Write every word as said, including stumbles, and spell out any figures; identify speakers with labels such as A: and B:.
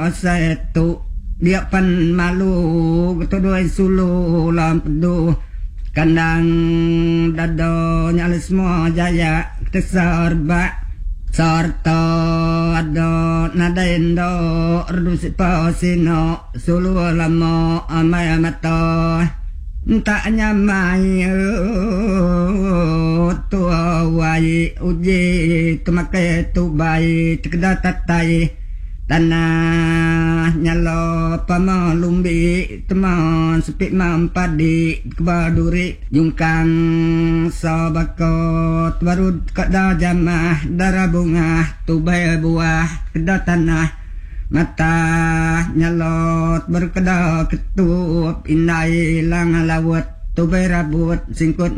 A: setu dia pan malu ketudui sulu lampedu kandang dado nyali semua jaya teserba sarta ado nadendo redusi pasino sulu lamo amaya mata tak nyamai tua wai uji tumakai tu bai tekeda tatai tanah nyalo pamalumbi teman sepik mampadi kebaduri jungkang sabakot baru kada jamah darah bunga tubai buah keda tanah mata nyalot berkeda ketup inai lang lawat tubai rabut singkut